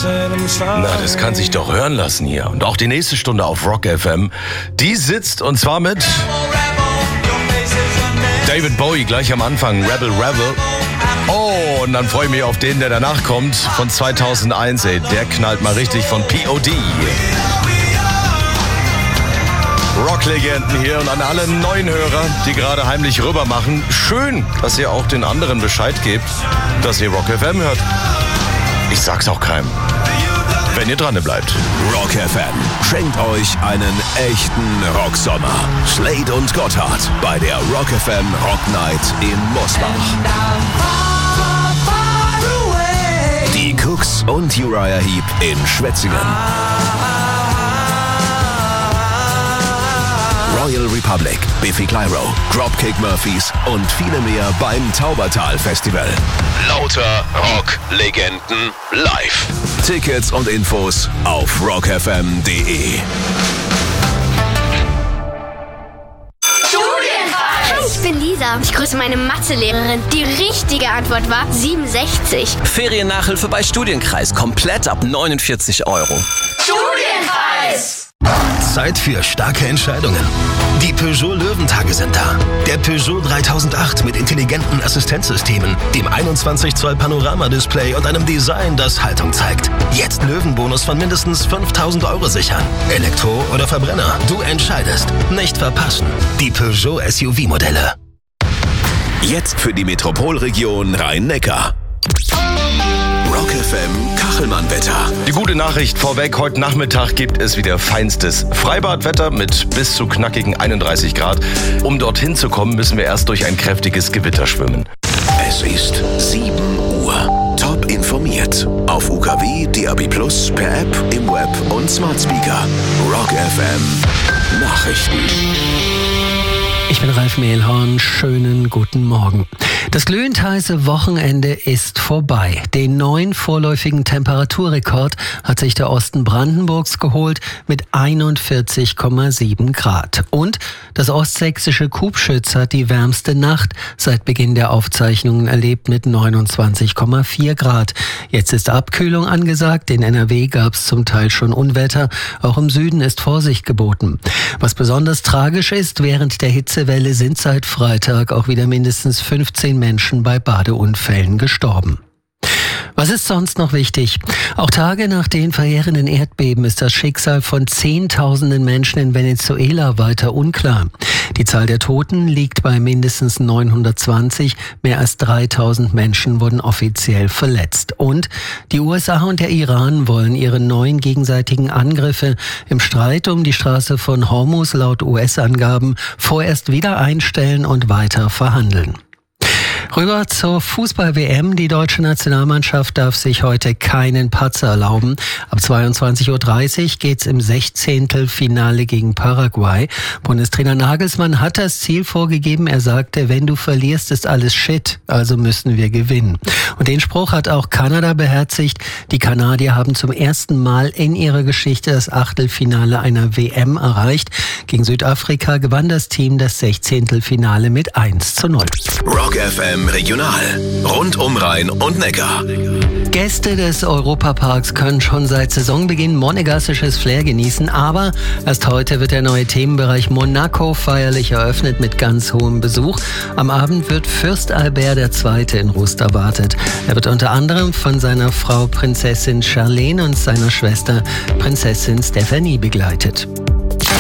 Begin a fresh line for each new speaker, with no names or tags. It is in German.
Na, das kann sich doch hören lassen hier. Und auch die nächste Stunde auf Rock FM, die sitzt und zwar mit David Bowie gleich am Anfang, Rebel Rebel. Oh, und dann freue ich mich auf den, der danach kommt, von 2001, ey. Der knallt mal richtig von POD. Rocklegenden hier und an alle neuen Hörer, die gerade heimlich rüber machen. Schön, dass ihr auch den anderen Bescheid gebt, dass ihr Rock FM hört. Ich sag's auch keinem, wenn ihr dran bleibt.
Rock FM schenkt euch einen echten Rocksommer. Slade und Gotthard bei der Rock FM Rock Night in Mosbach. Die Cooks und Uriah Heep in Schwetzingen. Royal Republic, Biffy Clyro, Dropkick Murphys und viele mehr beim Taubertal Festival. Lauter Rock-Legenden live. Tickets und Infos auf rockfm.de.
Hi, ich bin Lisa. Ich grüße meine Mathelehrerin. Die richtige Antwort war 67.
Feriennachhilfe bei Studienkreis. Komplett ab 49 Euro.
Studienkreis!
Zeit für starke Entscheidungen. Die Peugeot Löwentage sind da. Der Peugeot 3008 mit intelligenten Assistenzsystemen, dem 21 Zoll Panoramadisplay und einem Design, das Haltung zeigt. Jetzt Löwenbonus von mindestens 5.000 Euro sichern. Elektro oder Verbrenner, du entscheidest. Nicht verpassen. Die Peugeot SUV-Modelle.
Jetzt für die Metropolregion Rhein-Neckar. Rock FM Kachelmann-Wetter.
Die gute Nachricht vorweg, heute Nachmittag gibt es wieder feinstes Freibadwetter mit bis zu knackigen 31 Grad. Um dorthin zu kommen, müssen wir erst durch ein kräftiges Gewitter schwimmen.
Es ist 7 Uhr. Top informiert. Auf UKW, DAB+, per App, im Web und Smart Speaker. Rock FM Nachrichten.
Ich bin Ralf Mehlhorn, schönen guten Morgen. Das glühend heiße Wochenende ist vorbei. Den neuen vorläufigen Temperaturrekord hat sich der Osten Brandenburgs geholt mit 41,7 Grad. Und das ostsächsische Kubschütz hat die wärmste Nacht seit Beginn der Aufzeichnungen erlebt mit 29,4 Grad. Jetzt ist Abkühlung angesagt. In NRW gab es zum Teil schon Unwetter. Auch im Süden ist Vorsicht geboten. Was besonders tragisch ist, während der Hitzewelle sind seit Freitag auch wieder mindestens 15 Menschen bei Badeunfällen gestorben. Was ist sonst noch wichtig? Auch Tage nach den verheerenden Erdbeben ist das Schicksal von Zehntausenden Menschen in Venezuela weiter unklar. Die Zahl der Toten liegt bei mindestens 920. Mehr als 3000 Menschen wurden offiziell verletzt. Und die USA und der Iran wollen ihre neuen gegenseitigen Angriffe im Streit um die Straße von Hormuz laut US-Angaben vorerst wieder einstellen und weiter verhandeln. Rüber zur Fußball-WM. Die deutsche Nationalmannschaft darf sich heute keinen Patzer erlauben. Ab 22.30 Uhr geht's im 16. Finale gegen Paraguay. Bundestrainer Nagelsmann hat das Ziel vorgegeben. Er sagte, wenn du verlierst, ist alles Shit, also müssen wir gewinnen. Und den Spruch hat auch Kanada beherzigt. Die Kanadier haben zum ersten Mal in ihrer Geschichte das Achtelfinale einer WM erreicht. Gegen Südafrika gewann das Team das 16. Finale mit 1:0.
Rock FM Regional. Rund um Rhein und Neckar.
Gäste des Europaparks können schon seit Saisonbeginn monegassisches Flair genießen, aber erst heute wird der neue Themenbereich Monaco feierlich eröffnet mit ganz hohem Besuch. Am Abend wird Fürst Albert II. In Rust erwartet. Er wird unter anderem von seiner Frau Prinzessin Charlene und seiner Schwester Prinzessin Stephanie begleitet.